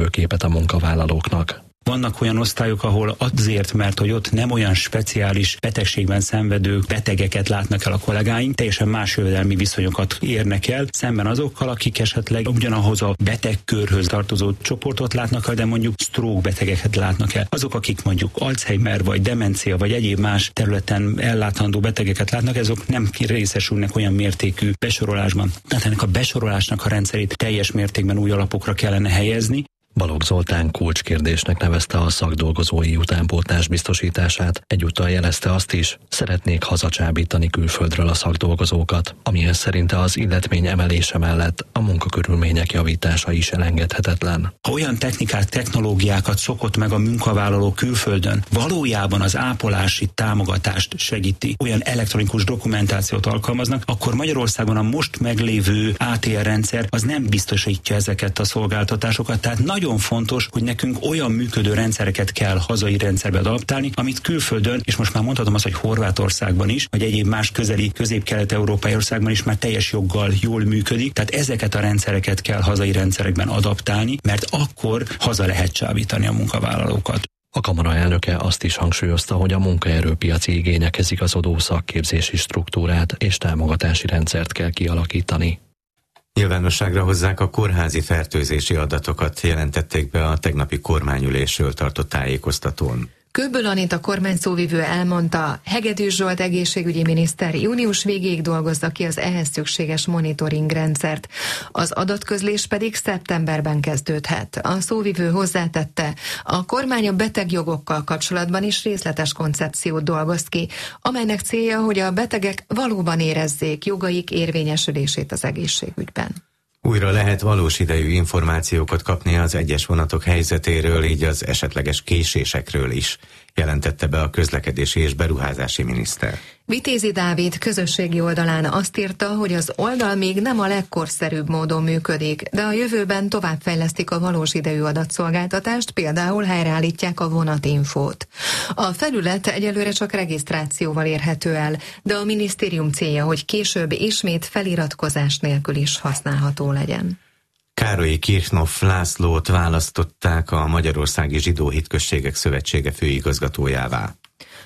jövőképet a munkavállalóknak. Vannak olyan osztályok, ahol azért, mert hogy ott nem olyan speciális betegségben szenvedő betegeket látnak el a kollégáink, teljesen más jövedelmi viszonyokat érnek el, szemben azokkal, akik esetleg ugyanahoz a betegkörhöz tartozó csoportot látnak el, de mondjuk stroke betegeket látnak el. Azok, akik mondjuk Alzheimer vagy demencia vagy egyéb más területen ellátandó betegeket látnak, azok nem részesülnek olyan mértékű besorolásban. Tehát ennek a besorolásnak a rendszerét teljes mértékben új alapokra kellene helyezni. Balogh Zoltán kulcskérdésnek nevezte a szakdolgozói utánpótlás biztosítását, egyúttal jelezte azt is, szeretnék hazacsábítani külföldről a szakdolgozókat, amihez szerinte az illetmény emelése mellett a munkakörülmények javítása is elengedhetetlen. Ha olyan technikát, technológiákat szokott meg a munkavállaló külföldön, valójában az ápolási támogatást segíti, olyan elektronikus dokumentációt alkalmaznak, akkor Magyarországon a most meglévő ATR rendszer az nem biztosítja ezeket a szolgáltatásokat, tehát nagyon fontos, hogy nekünk olyan működő rendszereket kell hazai rendszerbe adaptálni, amit külföldön, és most már mondhatom azt, hogy Horvátországban is, vagy egyéb más közeli közép-kelet-európai országban is már teljes joggal jól működik, tehát ezeket a rendszereket kell hazai rendszerekben adaptálni, mert akkor haza lehet csábítani a munkavállalókat. A kamara elnöke azt is hangsúlyozta, hogy a munkaerőpiaci igényekhez igazodó szakképzési struktúrát és támogatási rendszert kell kialakítani. Nyilvánosságra hozzák a kórházi fertőzési adatokat, jelentették be a tegnapi kormányülésről tartott tájékoztatón. Kőből Anita kormányszóvivő elmondta, Hegedűs Zsolt egészségügyi miniszter június végéig dolgozza ki az ehhez szükséges monitoring rendszert. Az adatközlés pedig szeptemberben kezdődhet. A szóvivő hozzátette, a kormány a betegjogokkal kapcsolatban is részletes koncepciót dolgoz ki, amelynek célja, hogy a betegek valóban érezzék jogaik érvényesülését az egészségügyben. Újra lehet valós idejű információkat kapni az egyes vonatok helyzetéről, így az esetleges késésekről is, jelentette be a közlekedési és beruházási miniszter. Vitézi Dávid közösségi oldalán azt írta, hogy az oldal még nem a legkorszerűbb módon működik, de a jövőben továbbfejlesztik a valós idejű adatszolgáltatást, például helyreállítják a vonatinfót. A felület egyelőre csak regisztrációval érhető el, de a minisztérium célja, hogy később ismét feliratkozás nélkül is használható legyen. Károlyi Kirchhoff Lászlót választották a Magyarországi Zsidó Hitközségek Szövetsége főigazgatójává.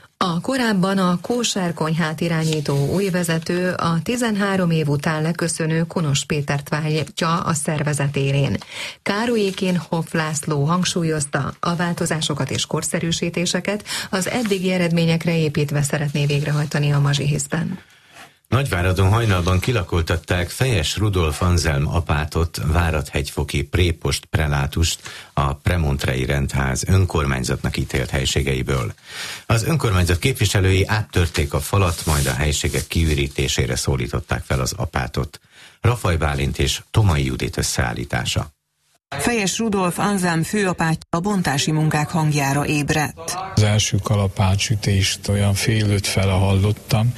A korábban a kóser konyhát irányító új vezető a 13 év után leköszönő Konos Pétert váltja a szervezet élén. Károlyi Kirchhoff László hangsúlyozta, a változásokat és korszerűsítéseket az eddigi eredményekre építve szeretné végrehajtani a Mazsihiszben. Nagyváradon hajnalban kilakoltatták Fejes Rudolf Anzelm apátot, váradhegyfoki prépost prelátust a Premontrei rendház önkormányzatnak ítélt helységeiből. Az önkormányzat képviselői áttörték a falat, majd a helységek kiürítésére szólították fel az apátot. Rafaj Bálint és Tomai Judit összeállítása. Fejes Rudolf Anzelm főapátja a bontási munkák hangjára ébredt. Az első kalapácsütést olyan fél öt fele hallottam,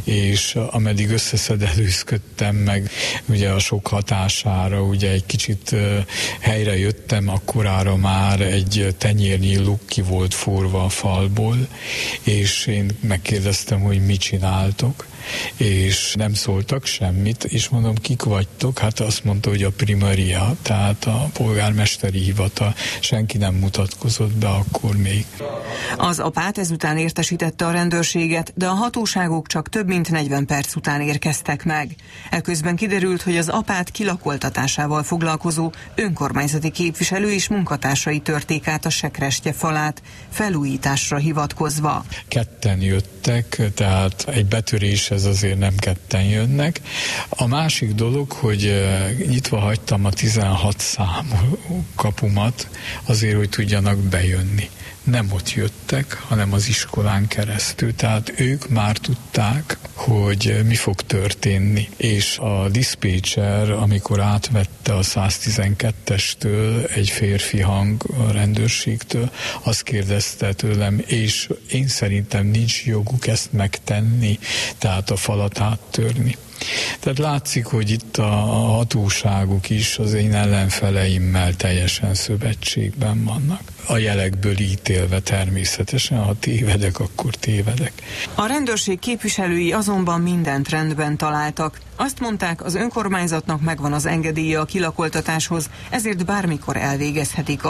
és ameddig összeszedelőzködtem meg, ugye a sok hatására, ugye egy kicsit helyre jöttem, akkorára már egy tenyérnyi luk ki volt forva a falból, és én megkérdeztem, hogy mit csináltok, és nem szóltak semmit, és mondom, kik vagytok? Hát azt mondta, hogy a primaria, tehát a polgármesteri hivatal, senki nem mutatkozott be akkor még. Az apát ezután értesítette a rendőrséget, de a hatóságok csak több mint 40 perc után érkeztek meg. Eközben kiderült, hogy az apát kilakoltatásával foglalkozó önkormányzati képviselő és munkatársai törték át a sekrestye falát, felújításra hivatkozva. Ketten jöttek, tehát egy betöréshez azért nem ketten jönnek. A másik dolog, hogy nyitva hagytam a 16 számú kapumat azért, hogy tudjanak bejönni. Nem ott jöttek, hanem az iskolán keresztül. Tehát ők már tudták, hogy mi fog történni. És a diszpécser, amikor átvette a 112-estől egy férfi hang a rendőrségtől, azt kérdezte tőlem, és én szerintem nincs joguk ezt megtenni, tehát a falat áttörni. Tehát látszik, hogy itt a hatóságok is az én ellenfeleimmel teljesen szövetségben vannak. A jelekből ítélve természetesen, ha tévedek, akkor tévedek. A rendőrség képviselői azonban mindent rendben találtak. Azt mondták, az önkormányzatnak megvan az engedélye a kilakoltatáshoz, ezért bármikor elvégezhetik